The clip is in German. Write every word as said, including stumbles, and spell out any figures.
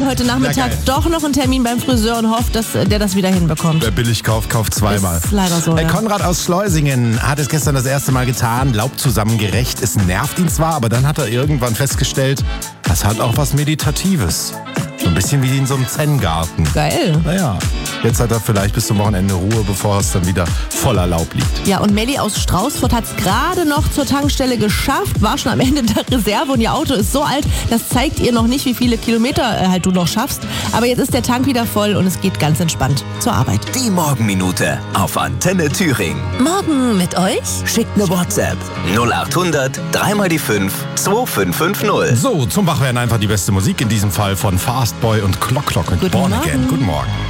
heute Nachmittag doch noch einen Termin beim Friseur und hofft, dass der das wieder hinbekommt. Wer billig kauft, kauft zweimal. Ist leider so, Äh, ja. Konrad aus Schleusingen hat es gestern das erste Mal getan, Laub zusammengerecht. Es nervt ihn zwar, aber dann hat er irgendwann festgestellt, das hat auch was Meditatives. So ein bisschen wie in so einem Zen-Garten. Geil. Naja, jetzt hat er vielleicht bis zum Wochenende Ruhe, bevor es dann wieder voller Laub liegt. Ja, und Melli aus Straußfurt hat es gerade noch zur Tankstelle geschafft, war schon am Ende der Reserve und ihr Auto ist so alt, das zeigt ihr noch nicht, wie viele Kilometer äh, halt du noch schaffst. Aber jetzt ist der Tank wieder voll und es geht ganz entspannt zur Arbeit. Die Morgenminute auf Antenne Thüringen. Morgen mit euch? Schickt eine WhatsApp null acht hundert, drei mal die fünf, zwei fünf fünf null. So, zum Wachwerden einfach die beste Musik, in diesem Fall von Fastboy und Clock Clock mit Guten Born Morgen. Again. Guten Morgen.